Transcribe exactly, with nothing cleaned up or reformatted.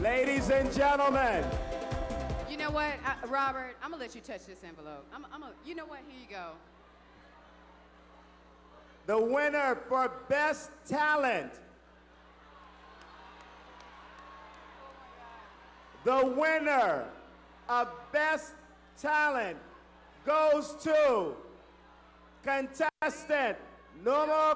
Ladies and gentlemen, You know what, I, Robert? I'm gonna let you touch this envelope. I'm, I'm gonna, you know what? Here you go. the winner for Best Talent, the winner of Best Talent goes to contestant numero